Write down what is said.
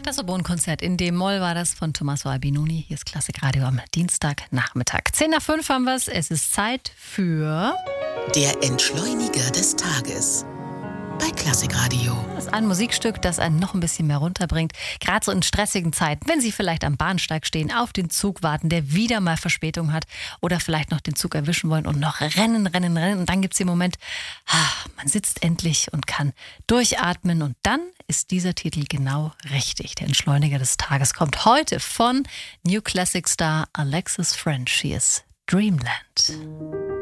Das Sorbonne-Konzert in D-Moll war das von Tommaso Albinoni. Hier ist Klassikradio am Dienstagnachmittag. 10:05 haben wir es. Es ist Zeit für... Der Entschleuniger des Tages. Bei Klassikradio. Das ist ein Musikstück, das einen noch ein bisschen mehr runterbringt. Gerade so in stressigen Zeiten, wenn Sie vielleicht am Bahnsteig stehen, auf den Zug warten, der wieder mal Verspätung hat oder vielleicht noch den Zug erwischen wollen und noch rennen. Und dann gibt es den Moment, man sitzt endlich und kann durchatmen. Und dann ist dieser Titel genau richtig. Der Entschleuniger des Tages kommt heute von New Classic Star Alexis French. Hier ist Dreamland.